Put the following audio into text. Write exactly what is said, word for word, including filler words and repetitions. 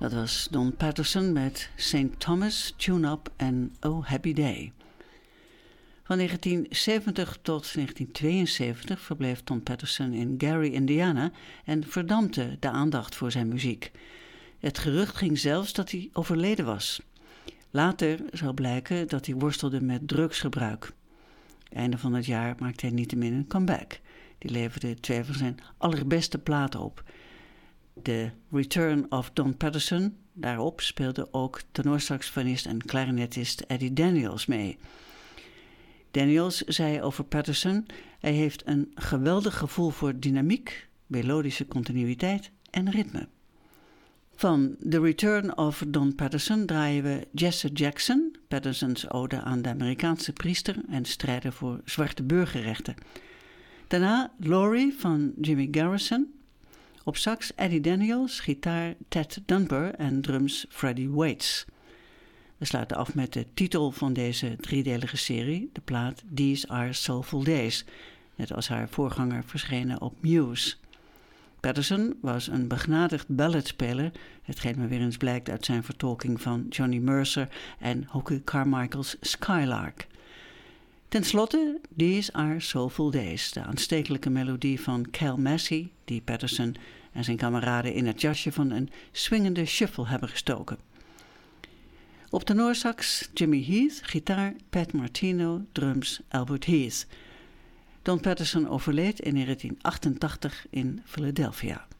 Dat was Don Patterson met Saint Thomas, Tune Up en Oh Happy Day. Van negentien zeventig tot negentien tweeënzeventig verbleef Don Patterson in Gary, Indiana en verdampte de aandacht voor zijn muziek. Het gerucht ging zelfs dat hij overleden was. Later zou blijken dat hij worstelde met drugsgebruik. Einde van het jaar maakte hij niettemin een comeback. Die leverde twee van zijn allerbeste platen op. The Return of Don Patterson, daarop speelde ook tenorsaxofonist en clarinetist Eddie Daniels mee. Daniels zei over Patterson: hij heeft een geweldig gevoel voor dynamiek, melodische continuïteit en ritme. Van The Return of Don Patterson draaien we Jesse Jackson, Pattersons ode aan de Amerikaanse priester en strijder voor zwarte burgerrechten. Daarna Laurie van Jimmy Garrison, op sax Eddie Daniels, gitaar Ted Dunbar en drums Freddie Waits. We sluiten af met de titel van deze driedelige serie, de plaat These Are Soulful Days, net als haar voorganger verschenen op Muse. Patterson was een begnadigd balladspeler, hetgeen maar weer eens blijkt uit zijn vertolking van Johnny Mercer en Hoakie Carmichael's Skylark. Ten slotte, These Are Soulful Days, de aanstekelijke melodie van Cal Massey, die Patterson en zijn kameraden in het jasje van een swingende shuffle hebben gestoken. Op tenorsax Jimmy Heath, gitaar Pat Martino, drums Albert Heath. Don Patterson overleed in negentien achtentachtig in Philadelphia.